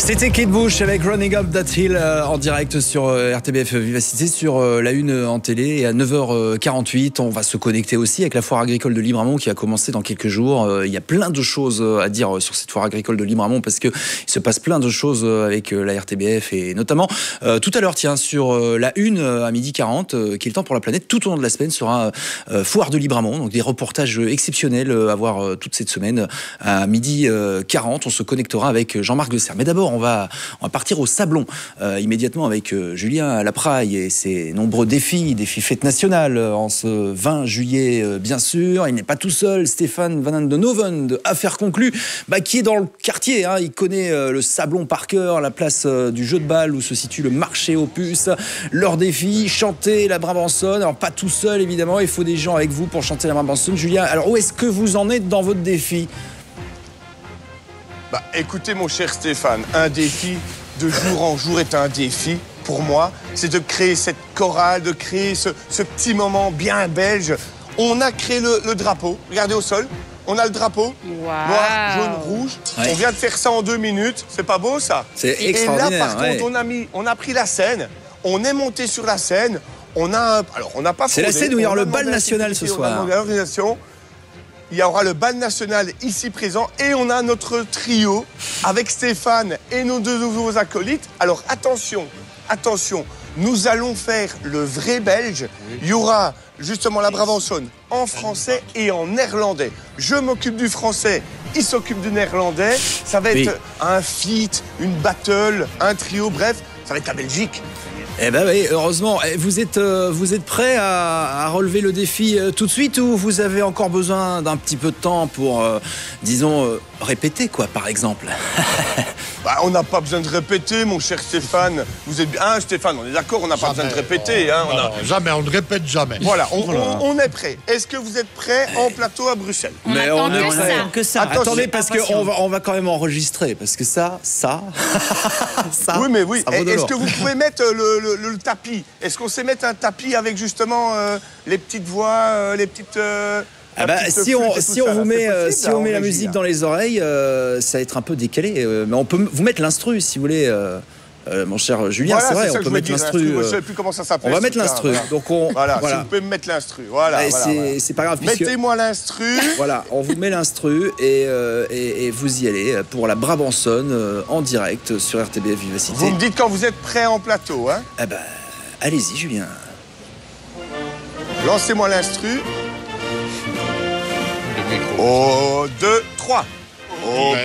C'était Kate Bush avec Running Up That Hill en direct sur RTBF Vivacité sur la une en télé. Et à 9h48, on va se connecter aussi avec la foire agricole de Libramont qui a commencé dans quelques jours. Il y a plein de choses à dire sur cette foire agricole de Libramont parce qu'il se passe plein de choses avec la RTBF et notamment tout à l'heure, tiens, sur la une à 12h40, qui est le temps pour la planète, tout au long de la semaine sera foire de Libramont. Donc des reportages exceptionnels à voir toute cette semaine à 12h40. On se connectera avec Jean-Marc Desserre. Mais d'abord, on va partir au Sablon immédiatement avec Julien Lapraille et ses nombreux défis fêtes nationales en ce 20 juillet bien sûr. Il n'est pas tout seul, Stéphane Van den Hoven de Affaires conclues, qui est dans le quartier, il connaît le Sablon par cœur, la place du jeu de balle où se situe le marché aux puces. Leur défi, chanter la Brabançonne. Alors pas tout seul évidemment, il faut des gens avec vous pour chanter la Brabançonne. Julien, alors où est-ce que vous en êtes dans votre défi ? Écoutez mon cher Stéphane, un défi de jour en jour est un défi pour moi. C'est de créer cette chorale, de créer ce petit moment bien belge. On a créé le drapeau, regardez au sol, on a le drapeau, noir, jaune, rouge. Ouais. On vient de faire ça en 2 minutes, c'est pas beau ça? C'est extraordinaire. Et là par contre on a pris la scène, on est monté sur la scène, on n'a pas C'est la scène où il y aura le bal national ce soir. Il y aura le bal national ici présent et on a notre trio avec Stéphane et nos 2 nouveaux acolytes. Alors attention, nous allons faire le vrai belge. Il y aura justement la Brabançonne en français et en néerlandais. Je m'occupe du français, il s'occupe du néerlandais. Ça va être un feat, une battle, un trio, bref, ça va être la Belgique. Eh ben oui, heureusement. Vous êtes prêts à relever le défi tout de suite ou vous avez encore besoin d'un petit peu de temps pour, disons, répéter quoi, par exemple? On n'a pas besoin de répéter, mon cher Stéphane. Vous êtes bien, Stéphane, on est d'accord, on n'a pas besoin de répéter. Jamais, on ne répète jamais. Voilà, on est prêt. Est-ce que vous êtes prêts en plateau à Bruxelles? Mais on est prêt. Que ça. Attendez, parce qu'on va quand même enregistrer, parce que ça. Oui, mais oui. Est-ce que vous pouvez mettre le tapis? Est-ce qu'on sait mettre un tapis avec justement les petites voix, les petites... si on vous met la musique dans les oreilles, ça va être un peu décalé. Mais on peut vous mettre l'instru si vous voulez, mon cher Julien. Voilà, c'est vrai, on peut mettre l'instru. Je ne sais plus comment ça s'appelle. On va mettre l'instru. Voilà. Donc si vous pouvez me mettre l'instru. Voilà. C'est pas grave. Mettez-moi l'instru. Voilà, on vous met l'instru et vous y allez pour la Brabançonne en direct sur RTBF Vivacité. Vous me dites quand vous êtes prêts en plateau, hein? Allez-y, Julien. Lancez-moi l'instru. 2, 3.